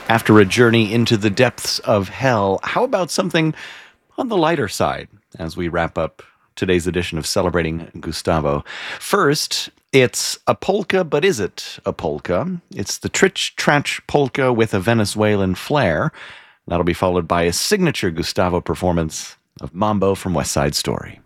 After a journey into the depths of hell, how about something on the lighter side as we wrap up today's edition of Celebrating Gustavo? First, it's a polka, but is it a polka? It's the Tritch Tratch polka with a Venezuelan flair. That'll be followed by a signature Gustavo performance of Mambo from West Side Story.